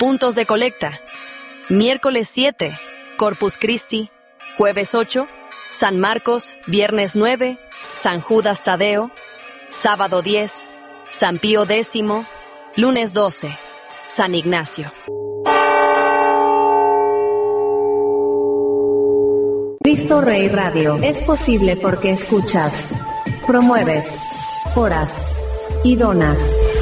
Puntos de colecta. Miércoles 7, Corpus Christi. Jueves 8, San Marcos. Viernes 9, San Judas Tadeo. Sábado 10, San Pío X. Lunes 12, San Ignacio. Cristo Rey Radio es posible porque escuchas, promueves, oras y donas.